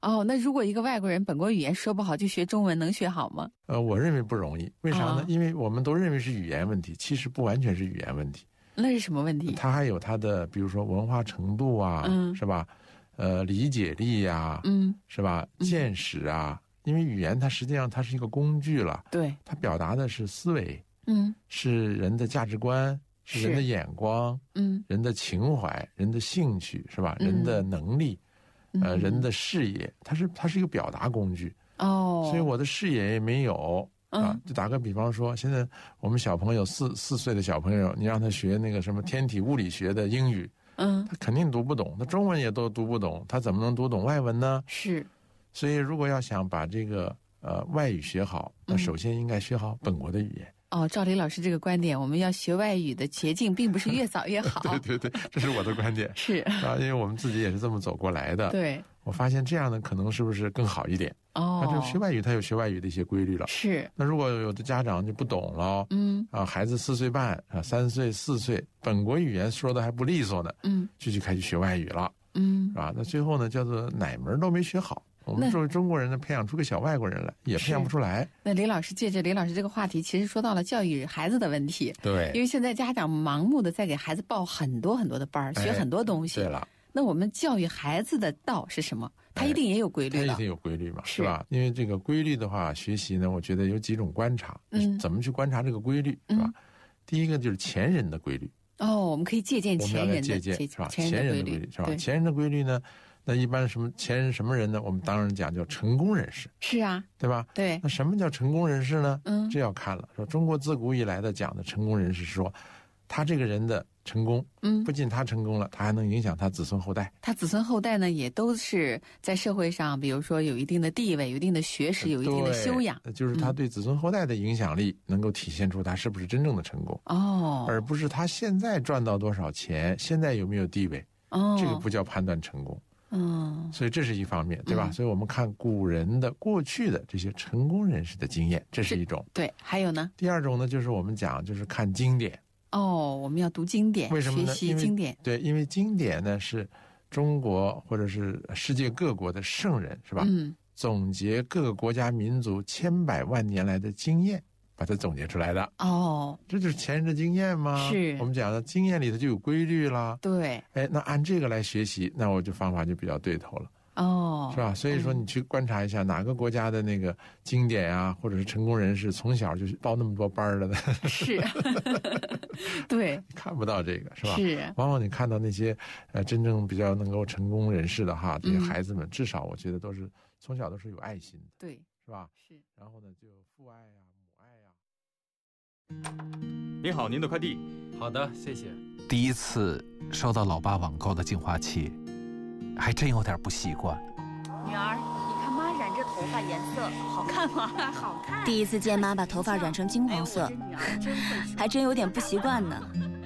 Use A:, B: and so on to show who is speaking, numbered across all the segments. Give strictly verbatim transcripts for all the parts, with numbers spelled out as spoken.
A: 哦，那如果一个外国人本国语言说不好，就学中文，能学好吗？
B: 呃，我认为不容易。为啥呢？
A: 哦、
B: 因为我们都认为是语言问题，其实不完全是语言问题。
A: 那是什么问题？
B: 它还有它的，比如说文化程度啊，
A: 嗯、
B: 是吧？呃，理解力呀、啊，
A: 嗯，
B: 是吧？见识啊，嗯、因为语言它实际上它是一个工具了，
A: 对，
B: 它表达的是思维，
A: 嗯，
B: 是人的价值观，是人的眼光，
A: 嗯，
B: 人的情怀，人的兴趣，是吧？嗯、人的能力，呃，人的视野，它是它是一个表达工具。
A: 哦，
B: 所以我的视野也没有。啊，就打个比方说，现在我们小朋友四四岁的小朋友，你让他学那个什么天体物理学的英语，
A: 嗯，
B: 他肯定读不懂，他中文也都读不懂，他怎么能读懂外文呢？
A: 是，
B: 所以如果要想把这个呃外语学好，那首先应该学好本国的语言。
A: 哦，照李老师这个观点，我们要学外语的捷径并不是越早越好。
B: 对对对，这是我的观点。
A: 是
B: 啊，因为我们自己也是这么走过来的。
A: 对，
B: 我发现这样的可能是不是更好一点？
A: 哦，
B: 那就学外语，它有学外语的一些规律了。
A: 是。
B: 那如果有的家长就不懂了，
A: 嗯，
B: 啊，孩子四岁半啊，三岁四岁，本国语言说的还不利索呢，
A: 嗯，
B: 就去开始学外语了，
A: 嗯，
B: 是吧？那最后呢，叫做哪门都没学好。我们作为中国人呢，培养出个小外国人来，也培养不出来。
A: 那李老师借着李老师这个话题，其实说到了教育孩子的问题。
B: 对，
A: 因为现在家长盲目的在给孩子报很多很多的班，学很多东西。
B: 对了。
A: 那我们教育孩子的道是什么？他一定也有规律了，
B: 他一定有规律嘛，是吧？因为这个规律的话，学习呢，我觉得有几种观察，嗯，怎么去观察这个规律，是吧？嗯、第一个就是前人的规律。
A: 哦，我们可以借鉴前人的
B: 借鉴是吧？
A: 前
B: 人的规律是吧？前人的规律呢，那一般什么前人什么人呢？我们当然讲叫成功人士。
A: 是啊，
B: 对吧？
A: 对。
B: 那什么叫成功人士呢？
A: 嗯，
B: 这要看了。说中国自古以来的讲的成功人士是说，他这个人的成功，嗯，不仅他成功了，他还能影响他子孙后代。
A: 他子孙后代呢，也都是在社会上，比如说有一定的地位、有一定的学识、有一定的修养，
B: 就是他对子孙后代的影响力，能够体现出他是不是真正的成功。
A: 哦，
B: 而不是他现在赚到多少钱，现在有没有地位。
A: 哦，
B: 这个不叫判断成功。
A: 嗯，
B: 所以这是一方面，对吧？嗯、所以我们看古人的过去的这些成功人士的经验，这是一种。
A: 对，还有呢？
B: 第二种呢，就是我们讲就是看经典。
A: 哦，我们要读经典，
B: 为什么呢？
A: 学习经典。
B: 对，因为经典呢是中国或者是世界各国的圣人，是吧？
A: 嗯，
B: 总结各个国家民族千百万年来的经验，把它总结出来的。
A: 哦，
B: 这就是前人的经验吗？
A: 是。
B: 我们讲的经验里头就有规律啦。
A: 对。
B: 哎，那按这个来学习，那我就方法就比较对头了。
A: 哦，
B: 是吧？所以说你去观察一下哪个国家的那个经典啊，或者是成功人士，从小就报那么多班了的。
A: 是。对。
B: 看不到这个，是吧？
A: 是。
B: 往往你看到那些呃真正比较能够成功人士的哈，这些孩子们，嗯、至少我觉得都是从小都是有爱心的。
A: 对。
B: 是吧？
A: 是。
B: 然后呢，就有父爱呀、母爱呀。
C: 您好，您的快递。
D: 好的，谢谢。
E: 第一次收到老爸网购的净化器，还真有点不习惯。
F: 女儿，你看妈染这头发颜色好看吗？
G: 好看。
F: 第一次见妈把头发染成金黄色，
G: 哎、真
F: 还真有点不习惯呢。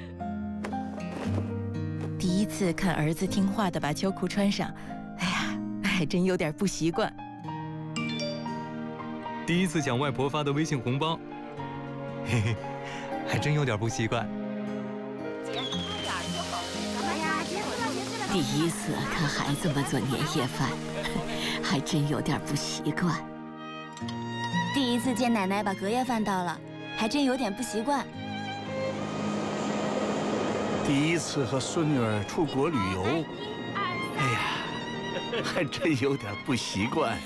H: 第一次看儿子听话的把秋裤穿上，哎呀，还真有点不习惯。
C: 第一次抢外婆发的微信红包，嘿嘿，还真有点不习惯。
G: 第一次看孩子们做年夜饭，还真有点不习惯。
F: 第一次见奶奶把隔夜饭倒了，还真有点不习惯。
I: 第一次和孙女儿出国旅游，哎呀，还真有点不习惯。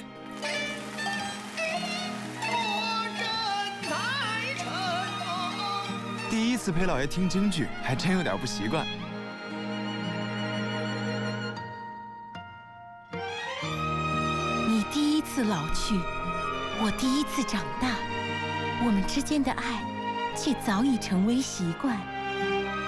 J: 第一次陪姥爷听京剧，还真有点不习惯。
H: 你第一次老去，我第一次长大，我们之间的爱却早已成为习惯。